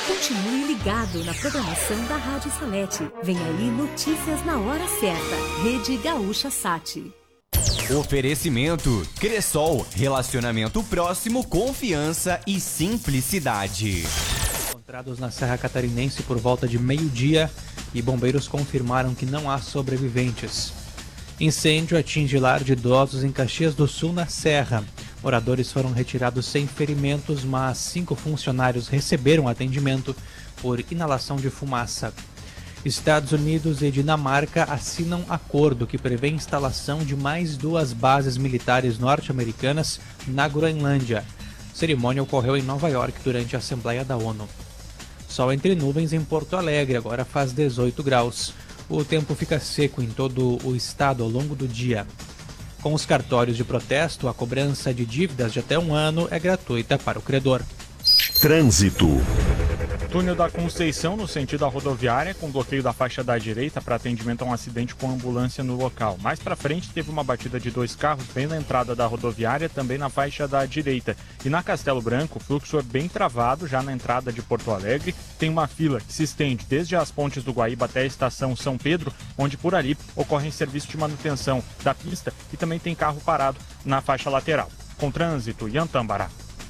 Continue ligado na programação da Rádio Salete. Vem aí notícias na hora certa. Rede Gaúcha Sat. Oferecimento Cressol, relacionamento próximo, confiança e simplicidade. Encontrados na Serra Catarinense por volta de meio-dia e bombeiros confirmaram que não há sobreviventes. Incêndio atinge lar de idosos em Caxias do Sul, na Serra. Moradores foram retirados sem ferimentos, mas 5 funcionários receberam atendimento por inalação de fumaça. Estados Unidos e Dinamarca assinam acordo que prevê a instalação de mais 2 bases militares norte-americanas na Groenlândia. A cerimônia ocorreu em Nova York durante a Assembleia da ONU. Sol entre nuvens em Porto Alegre, agora faz 18 graus. O tempo fica seco em todo o estado ao longo do dia. Com os cartórios de protesto, a cobrança de dívidas de até 1 ano é gratuita para o credor. Trânsito. Túnel da Conceição, no sentido da rodoviária, com bloqueio da faixa da direita para atendimento a um acidente com ambulância no local. Mais para frente, teve uma batida de 2 carros bem na entrada da rodoviária, também na faixa da direita. E na Castelo Branco, o fluxo é bem travado, já na entrada de Porto Alegre. Tem uma fila que se estende desde as pontes do Guaíba até a estação São Pedro, onde por ali ocorrem serviços de manutenção da pista e também tem carro parado na faixa lateral. Com trânsito, Ian Tambará.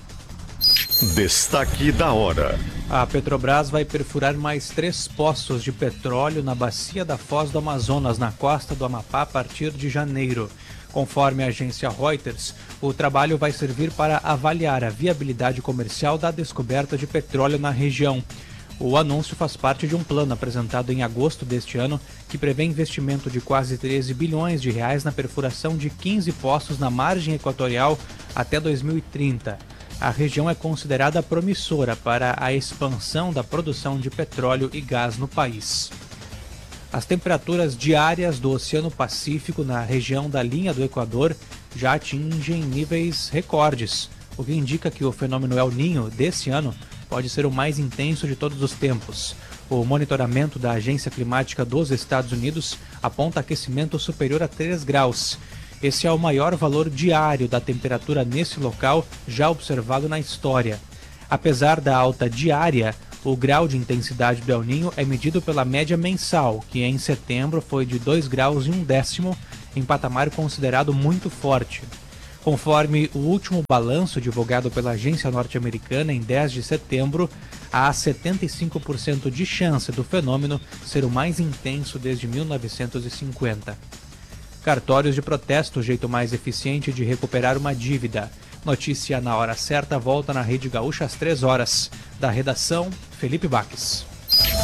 Destaque da hora. A Petrobras vai perfurar mais 3 poços de petróleo na bacia da Foz do Amazonas, na costa do Amapá, a partir de janeiro. Conforme a agência Reuters, o trabalho vai servir para avaliar a viabilidade comercial da descoberta de petróleo na região. O anúncio faz parte de um plano apresentado em agosto deste ano, que prevê investimento de quase 13 bilhões de reais na perfuração de 15 poços na margem equatorial até 2030. A região é considerada promissora para a expansão da produção de petróleo e gás no país. As temperaturas diárias do Oceano Pacífico na região da linha do Equador já atingem níveis recordes, o que indica que o fenômeno El Niño desse ano pode ser o mais intenso de todos os tempos. O monitoramento da Agência Climática dos Estados Unidos aponta aquecimento superior a 3 graus. Esse é o maior valor diário da temperatura nesse local já observado na história. Apesar da alta diária, o grau de intensidade do El Niño é medido pela média mensal, que em setembro foi de 2 graus e 1/10, em patamar considerado muito forte. Conforme o último balanço divulgado pela agência norte-americana em 10 de setembro, há 75% de chance do fenômeno ser o mais intenso desde 1950. Cartórios de protesto, o jeito mais eficiente de recuperar uma dívida. Notícia na hora certa volta na Rede Gaúcha às 3 horas. Da redação, Felipe Baques.